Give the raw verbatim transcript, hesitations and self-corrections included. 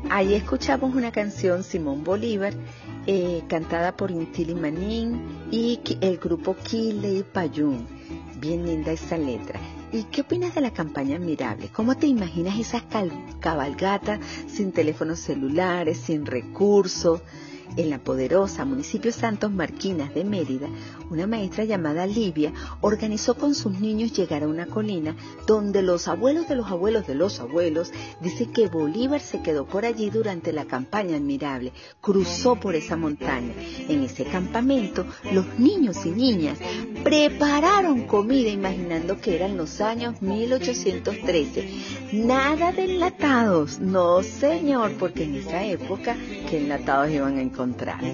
Ahí escuchamos una canción, Simón Bolívar, eh, cantada por Inti Manín y el grupo Kile y Payún. Bien linda esa letra. ¿Y qué opinas de la campaña Admirable? ¿Cómo te imaginas esas cabalgatas sin teléfonos celulares, sin recursos? En La Poderosa, municipio Santos Marquinas de Mérida, una maestra llamada Livia organizó con sus niños llegar a una colina donde los abuelos de los abuelos de los abuelos dicen que Bolívar se quedó por allí durante la campaña Admirable, cruzó por esa montaña. En ese campamento, los niños y niñas prepararon comida imaginando que eran los años mil ochocientos trece. Nada de enlatados, no señor, porque en esa época, ¿qué enlatados iban a encontrar?